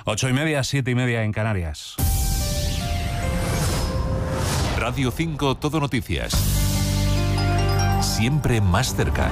8:30, 7:30 en Canarias. Radio 5 Todo Noticias. Siempre más cerca.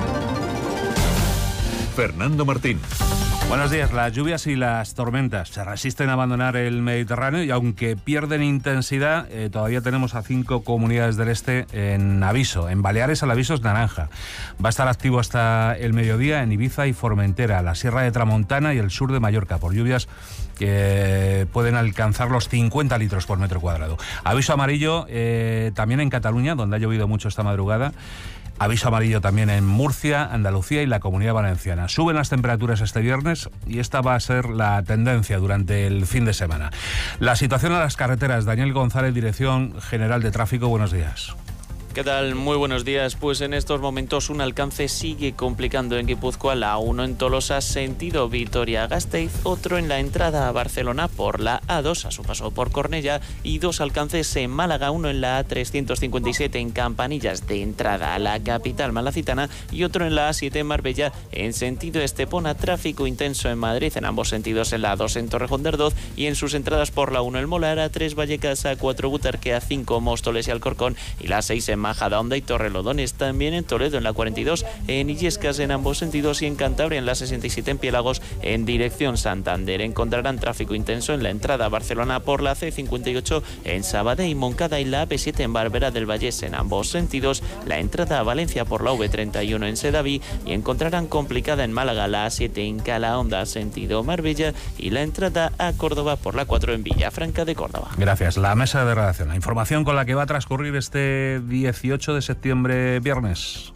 Fernando Martín. Buenos días. Las lluvias y las tormentas se resisten a abandonar el Mediterráneo y aunque pierden intensidad, todavía tenemos a 5 comunidades del este en aviso. En Baleares el aviso es naranja. Va a estar activo hasta el mediodía en Ibiza y Formentera, la Sierra de Tramontana y el sur de Mallorca, por lluvias que pueden alcanzar los 50 litros por metro cuadrado. Aviso amarillo también en Cataluña, donde ha llovido mucho esta madrugada. Aviso amarillo también en Murcia, Andalucía y la Comunidad Valenciana. Suben las temperaturas este viernes y esta va a ser la tendencia durante el fin de semana. La situación a las carreteras. Daniel González, Dirección General de Tráfico, buenos días. ¿Qué tal? Muy buenos días. Pues en estos momentos un alcance sigue complicando en Guipúzcoa, la A1 en Tolosa, sentido Vitoria-Gasteiz, otro en la entrada a Barcelona por la A2 a su paso por Cornellá y 2 alcances en Málaga, uno en la A357 en Campanillas de entrada a la capital malacitana y otro en la A7 en Marbella en sentido Estepona. Tráfico intenso en Madrid en ambos sentidos en la A2 en Torrejón de Ardoz y en sus entradas por la 1 el Molar, A3 Vallecas, A4 Butarque, A5 Móstoles y Alcorcón y la 6 en Majadahonda y Torrelodones, también en Toledo en la 42, en Illescas en ambos sentidos y en Cantabria en la 67 en Piélagos en dirección Santander. Encontrarán tráfico intenso en la entrada a Barcelona por la C58 en Sabadell y Moncada y la AP7 en Barberá del Vallés en ambos sentidos, la entrada a Valencia por la V31 en Sedaví y encontrarán complicada en Málaga la A7 en Calahonda sentido Marbella y la entrada a Córdoba por la 4 en Villafranca de Córdoba. Gracias. La mesa de redacción, la información con la que va a transcurrir este 18 de septiembre, viernes.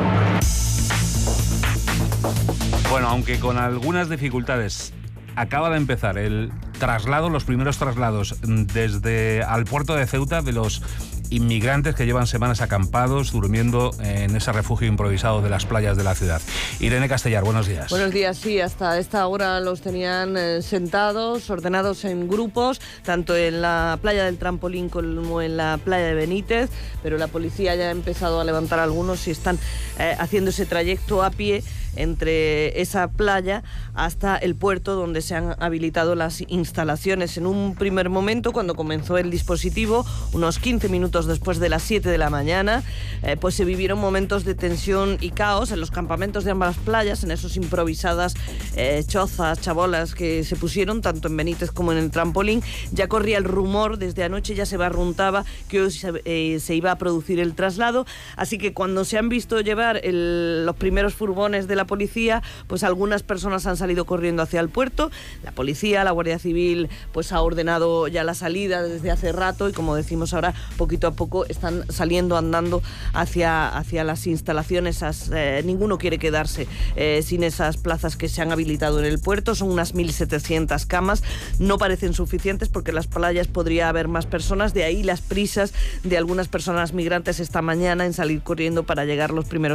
Bueno, aunque con algunas dificultades, acaba de empezar el traslado, los primeros traslados desde al puerto de Ceuta de los inmigrantes que llevan semanas acampados, durmiendo en ese refugio improvisado de las playas de la ciudad. Irene Castellar, buenos días. Buenos días, sí, hasta esta hora los tenían sentados, ordenados en grupos, tanto en la playa del Trampolín como en la playa de Benítez, pero la policía ya ha empezado a levantar algunos y están haciendo ese trayecto a pie entre esa playa hasta el puerto donde se han habilitado las instalaciones. En un primer momento, cuando comenzó el dispositivo, unos 15 minutos después de las 7 de la mañana, pues se vivieron momentos de tensión y caos en los campamentos de ambas playas, en esos improvisadas chozas, chabolas que se pusieron tanto en Benítez como en el Trampolín. Ya corría el rumor, desde anoche ya se barruntaba que hoy se iba a producir el traslado, así que cuando se han visto llevar los primeros furgones de la policía, pues algunas personas han salido corriendo hacia el puerto. La policía, la Guardia Civil, pues ha ordenado ya la salida desde hace rato y, como decimos ahora, poquito a poco están saliendo andando hacia las instalaciones. Ninguno quiere quedarse sin esas plazas que se han habilitado en el puerto. Son unas 1.700 camas. No parecen suficientes porque en las playas podría haber más personas. De ahí las prisas de algunas personas migrantes esta mañana en salir corriendo para llegar los primeros